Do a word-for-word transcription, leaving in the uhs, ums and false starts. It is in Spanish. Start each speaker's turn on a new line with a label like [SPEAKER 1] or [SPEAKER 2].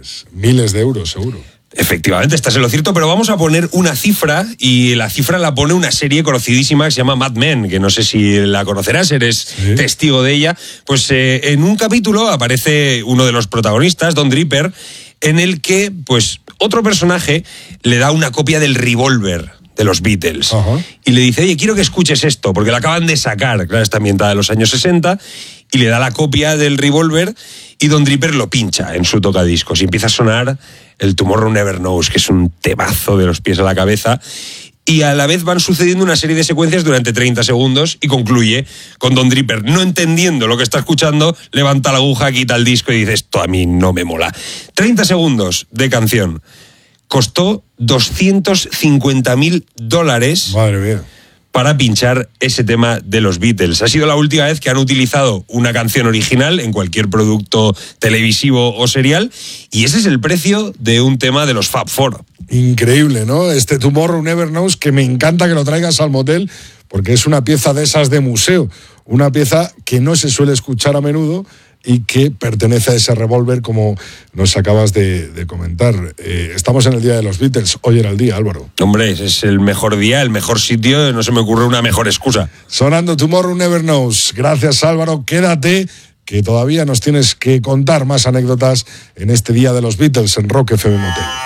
[SPEAKER 1] pues miles de euros seguro.
[SPEAKER 2] Efectivamente, estás en lo cierto, pero vamos a poner una cifra, y la cifra la pone una serie conocidísima que se llama Mad Men, que no sé si la conocerás, eres ¿Sí? testigo de ella. Pues eh, en un capítulo aparece uno de los protagonistas, Don Draper, en el que pues otro personaje le da una copia del revólver de los Beatles. Uh-huh. Y le dice, oye, quiero que escuches esto, porque la acaban de sacar, claro, está ambientada en los años sesenta, y le da la copia del revólver, y Don Draper lo pincha en su tocadiscos, y empieza a sonar el Tomorrow Never Knows, que es un temazo de los pies a la cabeza, y a la vez van sucediendo una serie de secuencias durante treinta segundos, y concluye con Don Draper, no entendiendo lo que está escuchando, levanta la aguja, quita el disco y dice, esto a mí no me mola. treinta segundos de canción. Costó doscientos cincuenta mil dólares.
[SPEAKER 1] Madre mía.
[SPEAKER 2] Para pinchar ese tema de los Beatles. Ha sido la última vez que han utilizado una canción original en cualquier producto televisivo o serial, y ese es el precio de un tema de los Fab Four.
[SPEAKER 1] Increíble, ¿no? Este Tomorrow Never Knows, que me encanta que lo traigas al motel, porque es una pieza de esas de museo, una pieza que no se suele escuchar a menudo y que pertenece a ese revólver, como nos acabas de, de comentar. Eh, estamos en el Día de los Beatles. Hoy era el día, Álvaro.
[SPEAKER 2] Hombre, es el mejor día, el mejor sitio, no se me ocurre una mejor excusa.
[SPEAKER 1] Sonando Tomorrow Never Knows. Gracias, Álvaro. Quédate, que todavía nos tienes que contar más anécdotas en este Día de los Beatles en Rock F M Motel.